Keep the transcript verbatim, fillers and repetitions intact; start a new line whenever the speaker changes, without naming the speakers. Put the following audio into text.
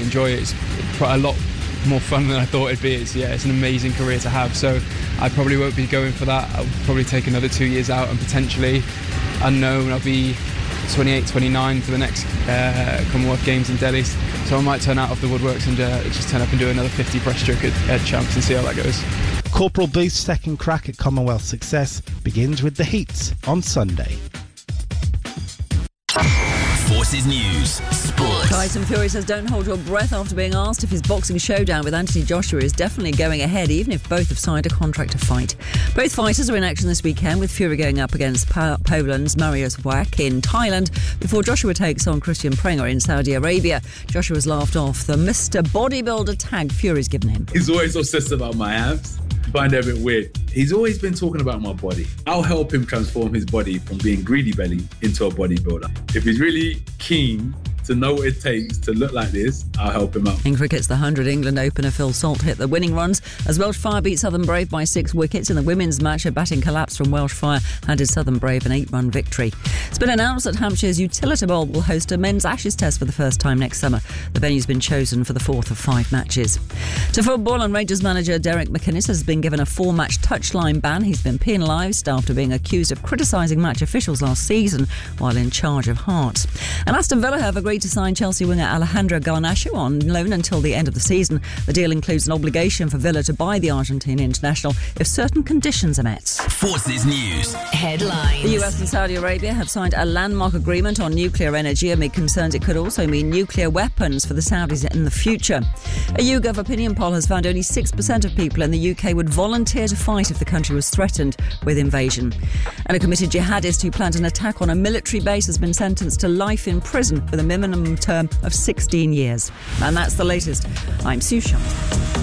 enjoy it. It's quite a lot more fun than I thought it'd be. It's, yeah, it's an amazing career to have. So I probably won't be going for that. I'll probably take another two years out and potentially, unknown, I'll be twenty-eight, twenty-nine for the next uh, Commonwealth Games in Delhi. So I might turn out of the woodworks and uh, just turn up and do another fifty breaststroke at, at Champs and see how that goes.
Corporal Booth's second crack at Commonwealth success begins with the heats on Sunday.
Forces News Sports.
Tyson Fury says don't hold your breath after being asked if his boxing showdown with Anthony Joshua is definitely going ahead, even if both have signed a contract to fight. Both fighters are in action this weekend, with Fury going up against pa- Poland's Mariusz Wach in Thailand before Joshua takes on Christian Prenger in Saudi Arabia. Joshua's laughed off the Mister Bodybuilder tag Fury's given him.
He's always obsessed about my abs. I find it a bit weird. He's always been talking about my body. I'll help him transform his body from being greedy belly into a bodybuilder. If he's really keen to know what it takes to look like this, I'll help him out.
In cricket's the one hundred, England opener Phil Salt hit the winning runs as Welsh Fire beat Southern Brave by six wickets. In the women's match, a batting collapse from Welsh Fire handed Southern Brave an eight-run victory. It's been announced that Hampshire's Utilita Bowl will host a men's Ashes test for the first time next summer. The venue's been chosen for the fourth of five matches. To football, and Rangers manager Derek McInnes has been given a four-match touchline ban. He's been penalised after being accused of criticising match officials last season while in charge of Hearts. And Aston Villa have agreed to sign Chelsea winger Alejandro Garnacho on loan until the end of the season. The deal includes an obligation for Villa to buy the Argentine international if certain conditions are met.
Forces News Headlines.
The U S and Saudi Arabia have signed a landmark agreement on nuclear energy amid concerns it could also mean nuclear weapons for the Saudis in the future. A YouGov opinion poll has found only six percent of people in the U K would volunteer to fight if the country was threatened with invasion. And a committed jihadist who planned an attack on a military base has been sentenced to life in prison with a minimum term of sixteen years. And that's the latest. I'm Sue Sharp.